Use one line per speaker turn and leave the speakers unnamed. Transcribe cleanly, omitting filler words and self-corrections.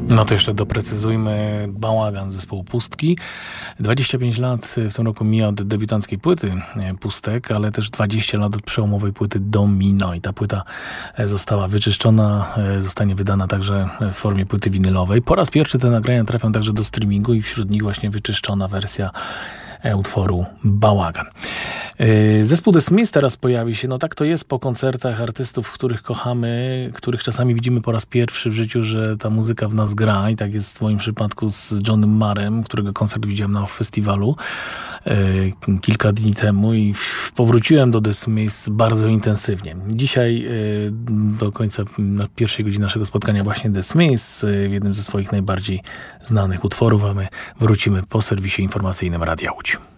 No to jeszcze doprecyzujmy. Bałagan zespołu Pustki. 25 lat w tym roku mija od debiutanckiej płyty Pustek, ale też 20 lat od przełomowej płyty Domino. I ta płyta została wyczyszczona, zostanie wydana także w formie płyty winylowej. Po raz pierwszy te nagrania trafią także do streamingu i wśród nich właśnie wyczyszczona wersja utworu Bałagan. Zespół The Smiths teraz pojawi się. No tak to jest po koncertach artystów, których kochamy, których czasami widzimy po raz pierwszy w życiu, że ta muzyka w nas gra i tak jest w moim przypadku z Johnem Marrem, którego koncert widziałem na festiwalu kilka dni temu i powróciłem do The Smiths bardzo intensywnie. Dzisiaj do końca pierwszej godziny naszego spotkania właśnie The Smiths w jednym ze swoich najbardziej znanych utworów, a my wrócimy po serwisie informacyjnym Radia Łódź.